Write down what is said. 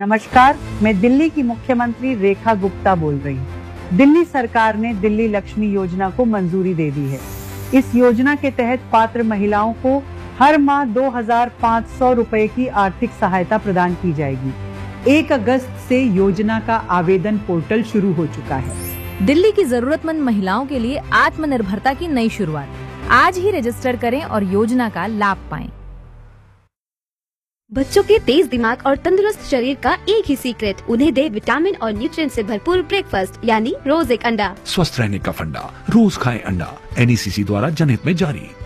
नमस्कार, मैं दिल्ली की मुख्यमंत्री रेखा गुप्ता बोल रही हूँ। दिल्ली सरकार ने दिल्ली लक्ष्मी योजना को मंजूरी दे दी है। इस योजना के तहत पात्र महिलाओं को हर माह 2,500 रुपए की आर्थिक सहायता प्रदान की जाएगी। 1 अगस्त से योजना का आवेदन पोर्टल शुरू हो चुका है। दिल्ली की जरूरतमंद महिलाओं के लिए आत्मनिर्भरता की नई शुरुआत। आज ही रजिस्टर करें और योजना का लाभ पाएं। बच्चों के तेज दिमाग और तंदुरुस्त शरीर का एक ही सीक्रेट, उन्हें दे विटामिन और न्यूट्रिएंट से भरपूर ब्रेकफास्ट, यानी रोज एक अंडा। स्वस्थ रहने का फंडा, रोज खाएं अंडा। NECC द्वारा जनहित में जारी।